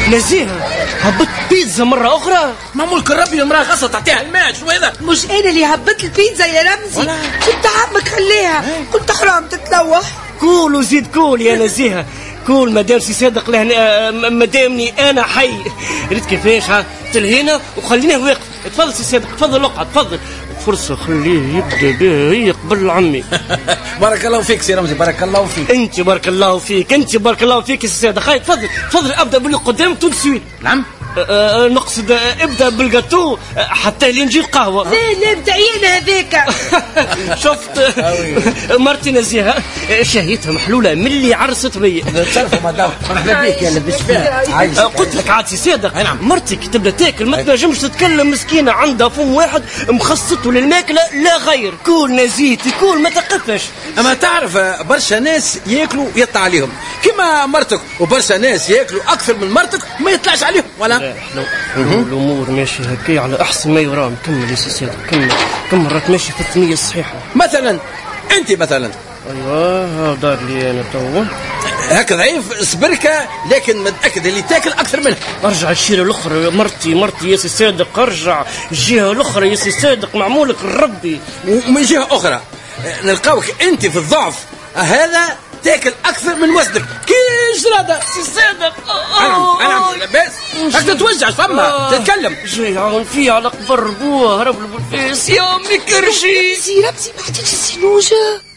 نزيهة هبط بيتزا مرة أخرى. معمول كربي المرأة غصة تعطيها الماء. شو هذا؟ مش أنا اللي هبط البيتزا يا رمزي، كنت عمك خليها، قلت حرام تتلوح. كول وزيد كول يا نزيهة، كول مدام سي صادق مدامني أنا حي. ريت كيفاش تلهينا وخليناه واقف. تفضل سي صادق، تفضل اقعد، تفضل. فرصة خليه يبدا بها هي قبل عمي. بارك الله فيك سي رمزي، بارك الله فيك. انت بارك الله فيك، انت بارك الله فيك يا سي صادق. هاي تفضل تفضل، ابدا باللي قدامك تو سويت. نعم. نقصد ابدا بالجاتو حتى لين نجي القهوه. لا بتعيين هذاك. شفت مرتي نزيهة شهيتها محلوله من اللي عرست بيا. تشرفوا مدام، مرحبا بك يا لبس فيها. قلت لك عاد سي صادق، مرتك تبدا تاكل ما تنجمش تتكلم، مسكينه عندها فم واحد مخصصته للماكله لا غير. كول نزيتي كول ما تقفش. اما تعرف برشا ناس ياكلوا يطلع عليهم كما مرتك، وبرشا ناس ياكلوا اكثر من مرتك ما يطلعش عليهم. ولا الامور ماشي هكا على احسن ما يرام. كمل يا سي صادق، كم مرات ماشي في الثنيه الصحيحه. مثلا انت مثلا. ايوه دار لي انا تو هكا ضعيف صبركه، لكن متاكد اللي تاكل اكثر منها. ارجع الشيره الاخرى مرتي يا سي صادق، ارجع الجهه الاخرى يا سي صادق، معمولك ربي. ومن جهه اخرى نلقاوك انت في الضعف هذا تاكل اكثر من وزنك كي جرادة سي صادق. انا لاباس هاك تتوجع فما تتكلم. جاي عاون فيه على قبر بوه هرب له بالفيس يا امي كرشي. سي رمزي ما عندكش السينوجه.